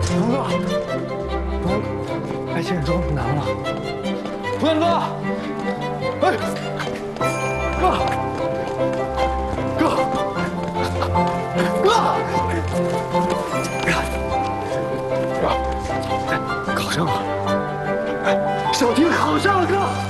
东哥，来建中难了。东哥，哎，哥，考上了，小婷考上了，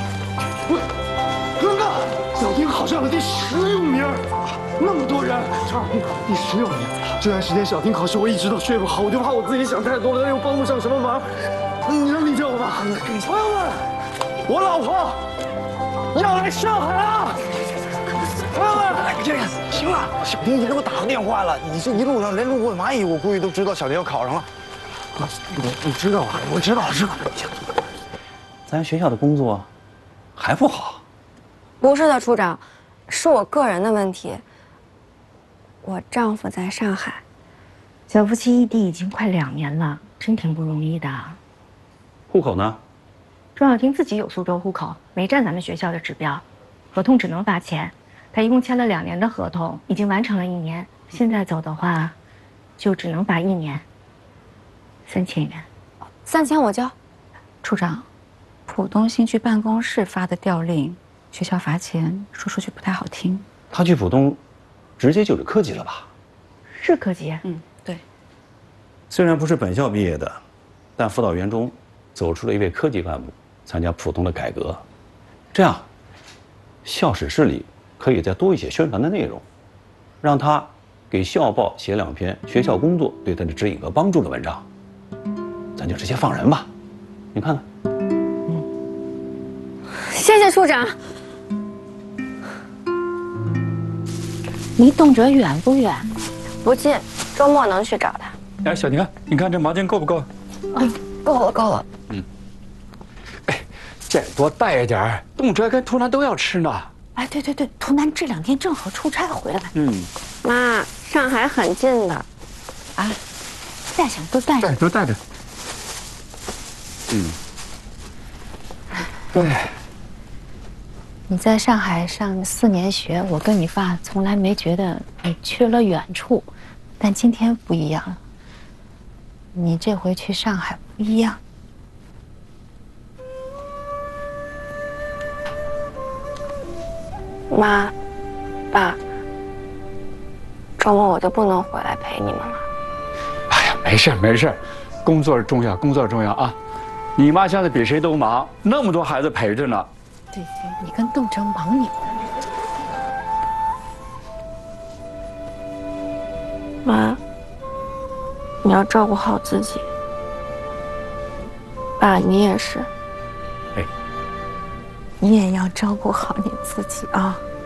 哥，小婷考上了第16名，那么多人，小婷考第16名。这段时间小婷考试我一直都睡不好，我就怕我自己想太多了，又帮不上什么忙。你能理解我吗？朋友们，我老婆要来上海了。朋友们， 这个行了，小婷已经给我打过电话了。你这一路上连路过蚂蚁，我估计都知道小婷要考上了。 我知道啊，我知道。 咱学校的工作还不好？ 不是的，处长，是我个人的问题。我丈夫在上海， 小夫妻异地已经快2年了，真挺不容易的。 户口呢？ 庄小婷自己有苏州户口，没占咱们学校的指标，合同只能罚钱。她一共签了2年的合同，已经完成了1年，现在走的话，就只能罚1年，3000元。 3000我交。 处长，浦东新区办公室发的调令，学校罚钱，说出去不太好听。 他去浦东，直接就是科级了吧？ 是科级。 对。 虽然不是本校毕业的，但辅导员中走出了一位科级干部，参加浦东的改革。这样，校史室里可以再多一些宣传的内容，让他给校报写2篇学校工作对他的指引和帮助的文章。咱就直接放人吧，你看看。 谢谢处长。 离动辄远不远？ 不近，周末能去找他。 哎，小婷，你看这毛巾够不够？ 够了。 哎，这多带一点儿，动辄跟图兰都要吃呢。 哎，对，图南这2天正好出差回来。 妈，上海很近的。 啊，带上都带着。 都带着。对。 你在上海上4年学，我跟你爸从来没觉得你缺了远处，但今天不一样了。你这回去上海不一样。 妈，爸，周末我就不能回来陪你们了。 哎呀，没事，工作重要啊！你妈现在比谁都忙，那么多孩子陪着呢。 对，你跟动辄忙你的。 妈，你要照顾好自己。爸，你也是。 你也要照顾好你自己啊。